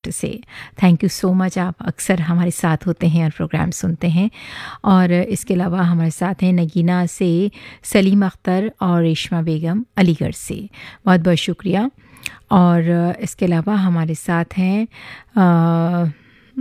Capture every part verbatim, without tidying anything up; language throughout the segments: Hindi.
से। थैंक यू सो मच, आप अक्सर हमारे साथ होते हैं और प्रोग्राम सुनते हैं। और इसके अलावा हमारे साथ हैं नगीना से सलीम अख्तर और रेशमा बेगम अलीगढ़ से, बहुत बहुत शुक्रिया। और इसके अलावा हमारे साथ हैं आ,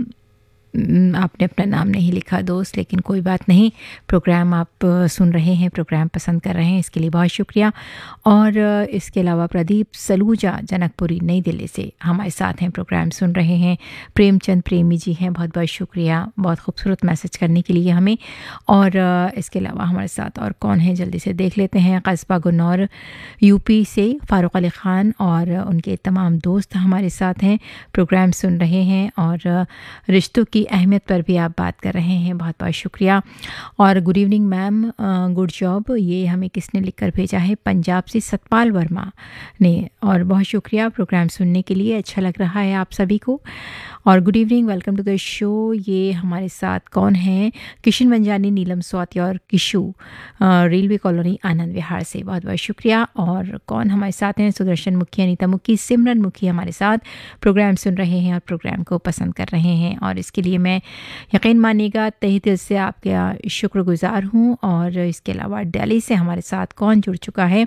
आपने अपना नाम नहीं लिखा दोस्त, लेकिन कोई बात नहीं, प्रोग्राम आप सुन रहे हैं, प्रोग्राम पसंद कर रहे हैं, इसके लिए बहुत शुक्रिया। और इसके अलावा प्रदीप सलूजा जनकपुरी नई दिल्ली से हमारे साथ हैं, प्रोग्राम सुन रहे हैं। प्रेमचंद प्रेमी जी हैं, बहुत बहुत शुक्रिया, बहुत खूबसूरत मैसेज करने के लिए हमें। और इसके अलावा हमारे साथ और कौन है, जल्दी से देख लेते हैं। कस्बा गुन्नौर यूपी से फ़ारूक अली ख़ान और उनके तमाम दोस्त हमारे साथ हैं, प्रोग्राम सुन रहे हैं और रिश्तों की अहमियत पर भी आप बात कर रहे हैं, बहुत बहुत शुक्रिया। और good evening ma'am, good job, ये हमें किसने लिखकर भेजा है, पंजाब से सतपाल वर्मा ने, और बहुत शुक्रिया प्रोग्राम सुनने के लिए, अच्छा लग रहा है आप सभी को। और good evening, welcome to the show. ये हमारे साथ कौन है, किशन मंजानी, नीलम स्वाति और किशु, रेलवे कॉलोनी आनंद विहार से, बहुत बहुत शुक्रिया। और कौन हमारे साथ हैं, सुदर्शन मुखी, अनीता मुखी, सिमरन मुखी हमारे साथ प्रोग्राम सुन रहे हैं और प्रोग्राम को पसंद कर रहे हैं, और इसके लिए मैं यकीन मानिएगा तहे दिल से आपका शुक्रगुजार हूँ। और इसके अलावा दिल्ली से हमारे साथ कौन जुड़ चुका है,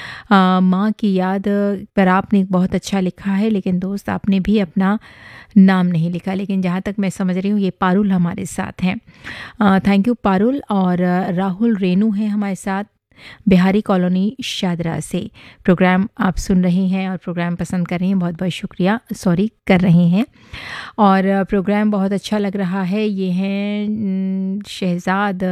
माँ की याद पर आपने बहुत अच्छा लिखा है, लेकिन दोस्त आपने भी अपना नाम नहीं लिखा, लेकिन जहाँ तक मैं समझ रही हूँ ये पारुल हमारे साथ हैं, थैंक यू पारुल। और राहुल रेनू हैं हमारे साथ बिहारी कॉलोनी शादरा से, प्रोग्राम आप सुन रहे हैं और प्रोग्राम पसंद कर रहे हैं, बहुत बहुत शुक्रिया, सॉरी कर रहे हैं। और प्रोग्राम बहुत अच्छा लग रहा है। ये हैं शहजाद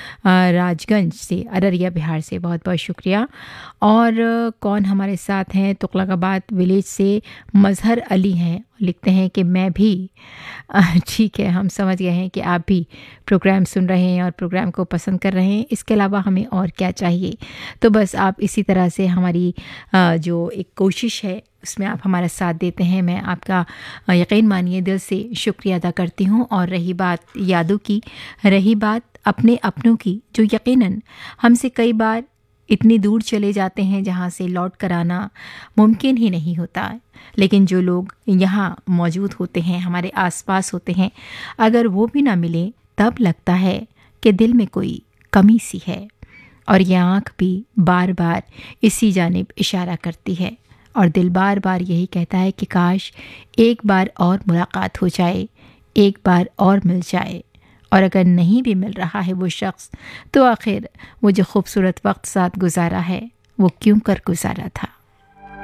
राजगंज से, अररिया बिहार से, बहुत बहुत शुक्रिया। और कौन हमारे साथ हैं, तुगलकाबाद विलेज से मजहर अली हैं, लिखते हैं कि मैं भी, ठीक है, हम समझ गए हैं कि आप भी प्रोग्राम सुन रहे हैं और प्रोग्राम को पसंद कर रहे हैं, इसके अलावा हमें और क्या चाहिए। तो बस आप इसी तरह से हमारी जो एक कोशिश है उसमें आप हमारा साथ देते हैं, मैं आपका यकीन मानिए दिल से शुक्रिया अदा करती हूँ। और रही बात यादों की, रही बात अपने अपनों की, जो यकीनन हमसे कई बार इतनी दूर चले जाते हैं जहाँ से लौट कर आना मुमकिन ही नहीं होता, लेकिन जो लोग यहाँ मौजूद होते हैं, हमारे आसपास होते हैं, अगर वो भी ना मिले तब लगता है कि दिल में कोई कमी सी है। और ये आँख भी बार बार इसी जानिब इशारा करती है, और दिल बार बार यही कहता है कि काश एक बार और मुलाकात हो जाए, एक बार और मिल जाए। और अगर नहीं भी मिल रहा है वो शख्स, तो आखिर वो जो खूबसूरत वक्त साथ गुजारा है वो क्यों कर गुजारा था।